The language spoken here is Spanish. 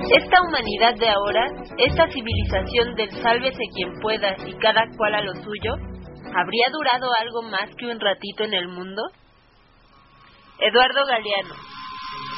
Esta humanidad de ahora, esta civilización del sálvese quien pueda y cada cual a lo suyo, ¿habría durado algo más que un ratito en el mundo? Eduardo Galeano.